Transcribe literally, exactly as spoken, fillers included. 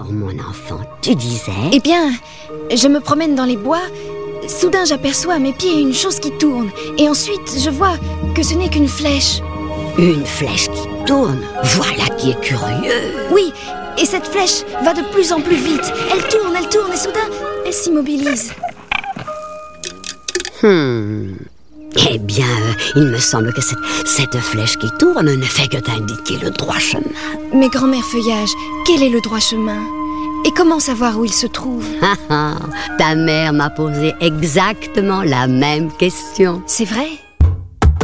Alors, mon enfant, tu disais... Eh bien, je me promène dans les bois. Soudain, j'aperçois à mes pieds une chose qui tourne. Et ensuite, je vois que ce n'est qu'une flèche. Une flèche qui tourne? Voilà qui est curieux. Oui, et cette flèche va de plus en plus vite. Elle tourne, elle tourne, et soudain, elle s'immobilise. Hmm... Eh bien, euh, il me semble que cette, cette flèche qui tourne ne fait que t'indiquer le droit chemin. Mais grand-mère Feuillage, quel est le droit chemin? Et comment savoir où il se trouve? Ah, ah, ta mère m'a posé exactement la même question. C'est vrai?